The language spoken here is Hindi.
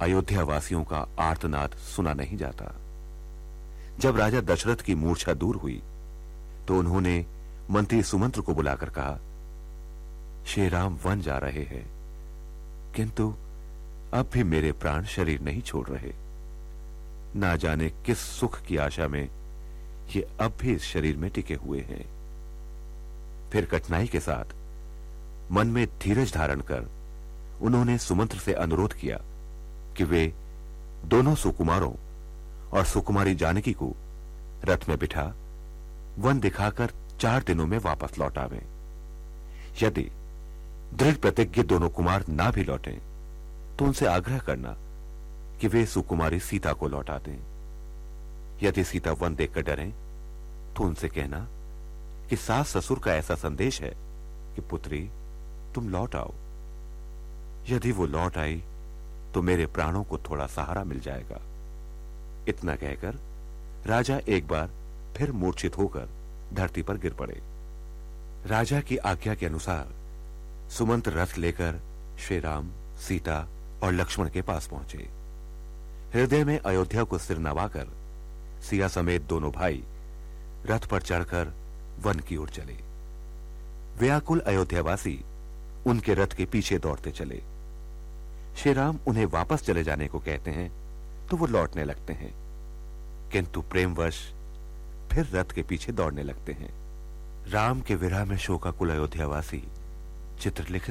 अयोध्या वासियों का आर्तनाद सुना नहीं जाता। जब राजा दशरथ की मूर्छा दूर हुई तो उन्होंने मंत्री सुमंत्र को बुलाकर कहा, श्री राम वन जा रहे हैं, किंतु अब भी मेरे प्राण शरीर नहीं छोड़ रहे। ना जाने किस सुख की आशा में ये अब भी इस शरीर में टिके हुए हैं। फिर कठिनाई के साथ मन में धीरज धारण कर उन्होंने सुमंत्र से अनुरोध किया कि वे दोनों सुकुमारों और सुकुमारी जानकी को रथ में बिठा वन दिखाकर 4 दिनों में वापस लौट आवें। यदि दृढ़ प्रतिज्ञ दोनों कुमार ना भी लौटें तो उनसे आग्रह करना कि वे सुकुमारी सीता को लौटा दें। यदि सीता वन देखकर डरें तो उनसे कहना कि सास ससुर का ऐसा संदेश है कि पुत्री तुम लौट आओ। यदि वो लौट आई तो मेरे प्राणों को थोड़ा सहारा मिल जाएगा। इतना कहकर राजा एक बार फिर मूर्छित होकर धरती पर गिर पड़े। राजा की आज्ञा के अनुसार सुमंत रथ लेकर श्री राम, सीता और लक्ष्मण के पास पहुंचे। हृदय में अयोध्या को सिर नवाकर सिया समेत दोनों भाई रथ पर चढ़कर वन की ओर चले। व्याकुल अयोध्यावासी उनके रथ के पीछे दौड़ते चले। श्री राम उन्हें वापस चले जाने को कहते हैं तो वो लौटने लगते हैं, किंतु प्रेमवश फिर रथ के पीछे दौड़ने लगते हैं। राम के विरह में शोकाकुल अयोध्यावासी चित्रलिखित